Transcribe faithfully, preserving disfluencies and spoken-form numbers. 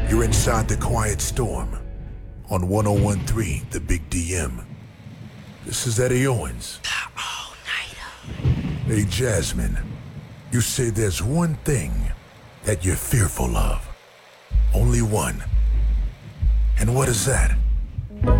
You're inside the Quiet Storm on one oh one point three The Big D M. This is Eddie Owens. The all-nighter. Hey, Jasmine, you say there's one thing that you're fearful of. Only one. And what is that?